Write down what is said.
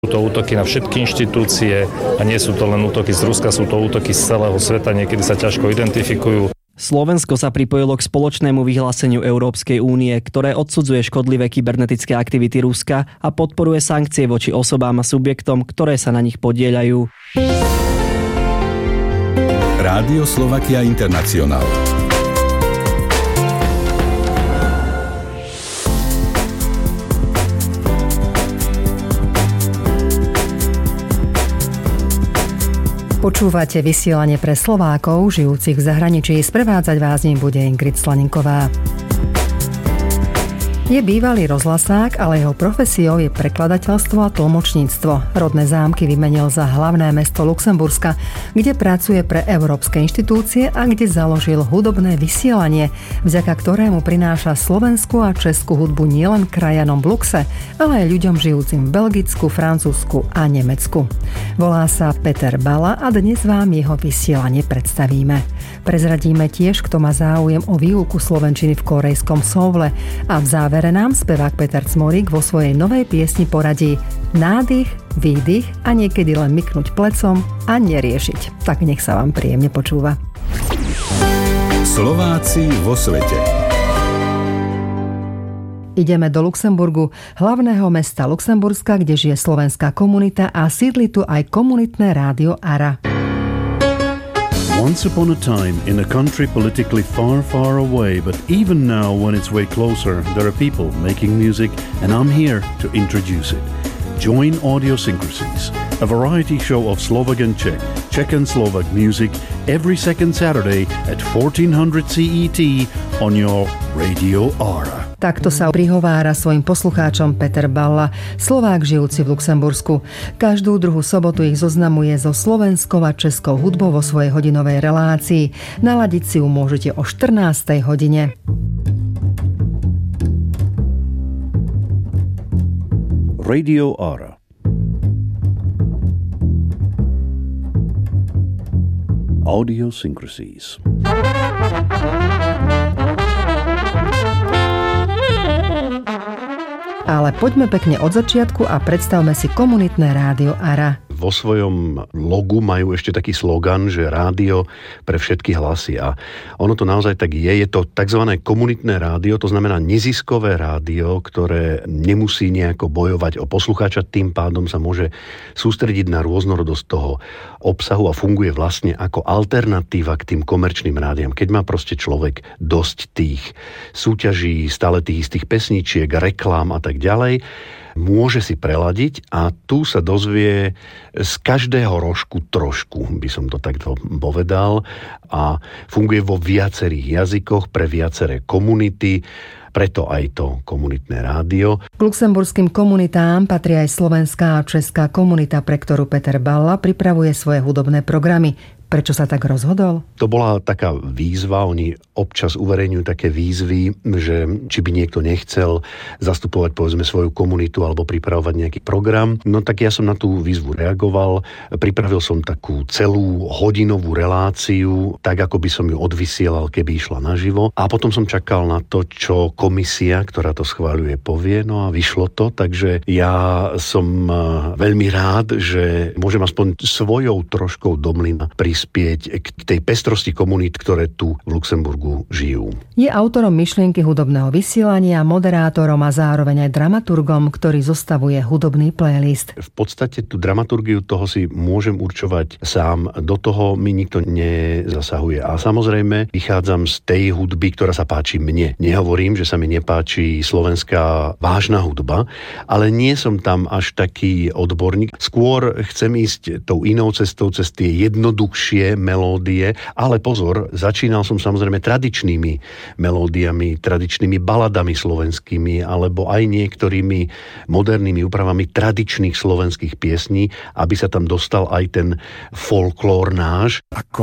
Sú to útoky na všetky inštitúcie a nie sú to len útoky z Ruska, sú to útoky z celého sveta, niekedy sa ťažko identifikujú. Slovensko sa pripojilo k spoločnému vyhláseniu Európskej únie, ktoré odsudzuje škodlivé kybernetické aktivity Ruska a podporuje sankcie voči osobám a subjektom, ktoré sa na nich podieľajú. Rádio Slovakia International. Počúvate vysielanie pre Slovákov žijúcich v zahraničí. Sprevádzať vás ním bude Ingrid Slaninková. Je bývalý rozhlasák, ale jeho profesiou je prekladateľstvo a tlmočníctvo. Rodné Zámky vymenil za hlavné mesto Luxemburska, kde pracuje pre európske inštitúcie a kde založil hudobné vysielanie, vďaka ktorému prináša slovenskú a českú hudbu nielen krajanom v Luxe, ale aj ľuďom žijúcim v Belgicku, Francúzsku a Nemecku. Volá sa Peter Balla a dnes vám jeho vysielanie predstavíme. Prezradíme tiež, kto má záujem o výuku slovenčiny v korejskom Soule a v závere nám spevák Peter Cmorík vo svojej novej piesni poradí nádych, výdych a niekedy len myknúť plecom a neriešiť. Tak nech sa vám príjemne počúva. Slováci vo svete. Ideme do Luxemburgu, hlavného mesta Luxemburska, kde žije slovenská komunita a sídli tu aj komunitné rádio ARA. Once upon a time, in a country politically far, far away, but even now when it's way closer, there are people making music, and I'm here to introduce it. Join Audiosynchroncies, a variety show of Slovak and Czech and Slovak music every second Saturday at 1400 CET on your Radio ARA. Takto sa prihovára svojim poslucháčom Peter Balla, Slovák žijúci v Luxembursku. Každú druhú sobotu ich zoznamuje so slovenskou a českou hudbou vo svojej hodinovej relácii. Naladiť si ju môžete o 14. hodine. Radio ARA. Audiosynchroncies. Ale poďme pekne od začiatku a predstavme si komunitné rádio ARA. Vo svojom logu majú ešte taký slogan, že rádio pre všetky hlasy. A ono to naozaj tak je. Je to tzv. Komunitné rádio, to znamená neziskové rádio, ktoré nemusí nejako bojovať o poslucháča, tým pádom sa môže sústrediť na rôznorodosť toho obsahu a funguje vlastne ako alternatíva k tým komerčným rádiám. Keď má proste človek dosť tých súťaží, stále tých istých pesničiek, reklám a tak ďalej, môže si preladiť a tu sa dozvie z každého rožku trošku, by som to takto povedal, a funguje vo viacerých jazykoch pre viaceré komunity, preto aj to komunitné rádio. K luxemburským komunitám patrí aj slovenská a česká komunita, pre ktorú Peter Balla pripravuje svoje hudobné programy. Prečo sa tak rozhodol? To bola taká výzva, oni občas uverejňujú také výzvy, že či by niekto nechcel zastupovať povedzme svoju komunitu alebo pripravovať nejaký program. No tak ja som na tú výzvu reagoval, pripravil som takú celú hodinovú reláciu, tak ako by som ju odvysielal, keby išla naživo. A potom som čakal na to, čo komisia, ktorá to schvaľuje, povie. No a vyšlo to, takže ja som veľmi rád, že môžem aspoň svojou troškou do mlyna prispieť k tej pestrosti komunít, ktoré tu v Luxemburgu žijú. Je autorom myšlienky hudobného vysielania, moderátorom a zároveň aj dramaturgom, ktorý zostavuje hudobný playlist. V podstate tú dramaturgiu toho si môžem určovať sám, do toho mi nikto nezasahuje. A samozrejme vychádzam z tej hudby, ktorá sa páči mne. Nehovorím, že sa mi nepáči slovenská vážna hudba, ale nie som tam až taký odborník. Skôr chcem ísť tou inou cestou, cez tie jednoduchšie melódie, ale pozor, začínal som samozrejme tradičnými melódiami, tradičnými baladami slovenskými, alebo aj niektorými modernými úpravami tradičných slovenských piesní, aby sa tam dostal aj ten folklór náš.